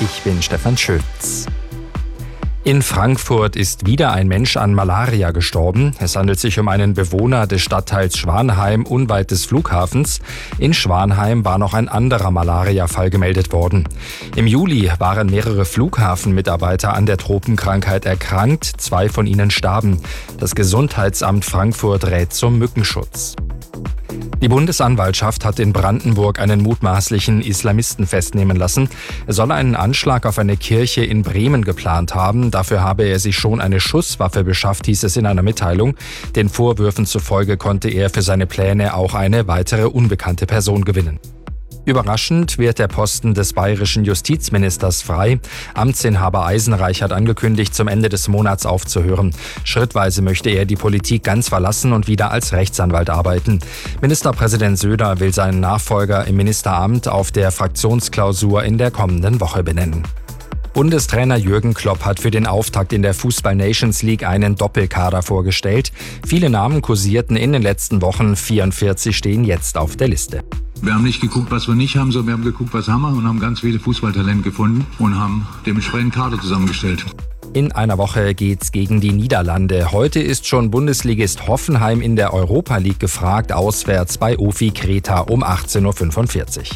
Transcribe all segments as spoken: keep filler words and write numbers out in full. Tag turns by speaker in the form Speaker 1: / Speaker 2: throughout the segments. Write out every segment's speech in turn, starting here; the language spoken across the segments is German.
Speaker 1: Ich bin Stefan Schütz. In Frankfurt ist wieder ein Mensch an Malaria gestorben. Es handelt sich um einen Bewohner des Stadtteils Schwanheim unweit des Flughafens. In Schwanheim war noch ein anderer Malaria-Fall gemeldet worden. Im Juli waren mehrere Flughafenmitarbeiter an der Tropenkrankheit erkrankt. Zwei von ihnen starben. Das Gesundheitsamt Frankfurt rät zum Mückenschutz. Die Bundesanwaltschaft hat in Brandenburg einen mutmaßlichen Islamisten festnehmen lassen. Er soll einen Anschlag auf eine Kirche in Bremen geplant haben. Dafür habe er sich schon eine Schusswaffe beschafft, hieß es in einer Mitteilung. Den Vorwürfen zufolge konnte er für seine Pläne auch eine weitere unbekannte Person gewinnen. Überraschend wird der Posten des bayerischen Justizministers frei. Amtsinhaber Eisenreich hat angekündigt, zum Ende des Monats aufzuhören. Schrittweise möchte er die Politik ganz verlassen und wieder als Rechtsanwalt arbeiten. Ministerpräsident Söder will seinen Nachfolger im Ministeramt auf der Fraktionsklausur in der kommenden Woche benennen. Bundestrainer Jürgen Klopp hat für den Auftakt in der Fußball-Nations League einen Doppelkader vorgestellt. Viele Namen kursierten in den letzten Wochen, vierundvierzig stehen jetzt auf der Liste.
Speaker 2: Wir haben nicht geguckt, was wir nicht haben, sondern wir haben geguckt, was haben wir und haben ganz viele Fußballtalente gefunden und haben dementsprechend Kader zusammengestellt.
Speaker 1: In einer Woche geht's gegen die Niederlande. Heute ist schon Bundesligist Hoffenheim in der Europa League gefragt, auswärts bei O F I Kreta um achtzehn Uhr fünfundvierzig.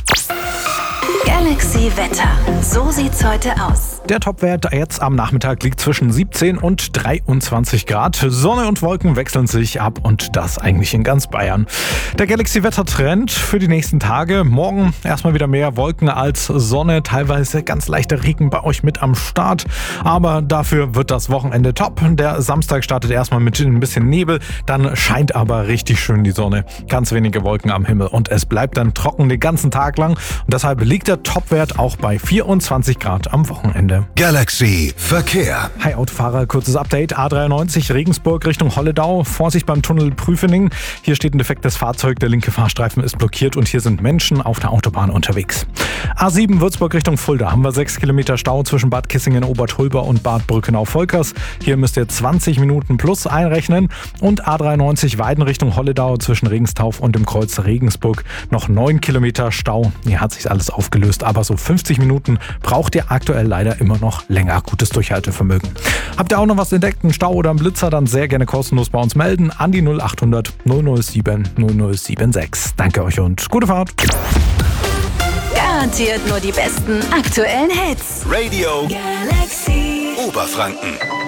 Speaker 3: Galaxy Wetter. So sieht's heute aus.
Speaker 4: Der Topwert jetzt am Nachmittag liegt zwischen siebzehn und dreiundzwanzig Grad. Sonne und Wolken wechseln sich ab und das eigentlich in ganz Bayern. Der Galaxy Wetter-Trend für die nächsten Tage. Morgen erstmal wieder mehr Wolken als Sonne. Teilweise ganz leichter Regen bei euch mit am Start. Aber dafür wird das Wochenende top. Der Samstag startet erstmal mit ein bisschen Nebel. Dann scheint aber richtig schön die Sonne. Ganz wenige Wolken am Himmel und es bleibt dann trocken den ganzen Tag lang. Und deshalb liegt der Topwert auch bei vierundzwanzig Grad am Wochenende.
Speaker 5: Galaxy Verkehr.
Speaker 4: Hi Autofahrer, kurzes Update. A dreiundneunzig Regensburg Richtung Holledau. Vorsicht beim Tunnel Prüfening. Hier steht ein defektes Fahrzeug. Der linke Fahrstreifen ist blockiert und hier sind Menschen auf der Autobahn unterwegs. A sieben Würzburg Richtung Fulda. Haben wir sechs Kilometer Stau zwischen Bad Kissingen-Obertulber und Bad Brückenau-Volkers. Hier müsst ihr zwanzig Minuten plus einrechnen. Und A dreiundneunzig Weiden Richtung Holledau zwischen Regenstauf und dem Kreuz Regensburg. Noch neun Kilometer Stau. Hier hat sich alles aufgelöst. Aber so fünfzig Minuten braucht ihr aktuell leider immer noch länger. Gutes Durchhaltevermögen. Habt ihr auch noch was entdeckt, einen Stau oder einen Blitzer, dann sehr gerne kostenlos bei uns melden an die null acht hundert null null sieben null null sieben sechs. Danke euch und gute Fahrt.
Speaker 3: Garantiert nur die besten aktuellen Hits.
Speaker 5: Radio
Speaker 3: Galaxy
Speaker 5: Oberfranken.